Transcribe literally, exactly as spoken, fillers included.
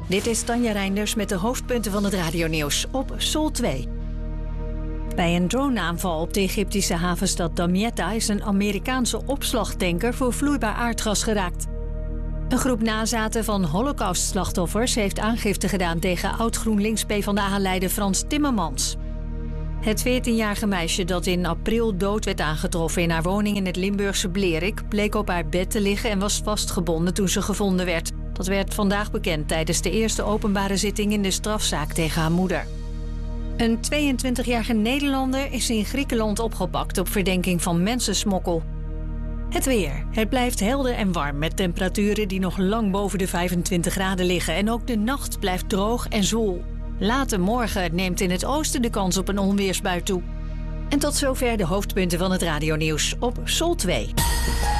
Dit is Tanja Reinders met de hoofdpunten van het radionieuws op Sol twee. Bij een droneaanval op de Egyptische havenstad Damietta is een Amerikaanse opslagtanker voor vloeibaar aardgas geraakt. Een groep nazaten van Holocaust-slachtoffers heeft aangifte gedaan tegen oud-GroenLinks-PvdA-leider Frans Timmermans. Het veertienjarige meisje dat in april dood werd aangetroffen in haar woning in het Limburgse Blerik bleek op haar bed te liggen en was vastgebonden toen ze gevonden werd. Dat werd vandaag bekend tijdens de eerste openbare zitting in de strafzaak tegen haar moeder. Een tweeëntwintigjarige Nederlander is in Griekenland opgepakt op verdenking van mensensmokkel. Het weer. Het blijft helder en warm met temperaturen die nog lang boven de vijfentwintig graden liggen. En ook de nacht blijft droog en zoel. Later morgen neemt in het oosten de kans op een onweersbui toe. En tot zover de hoofdpunten van het radionieuws op Sol twee.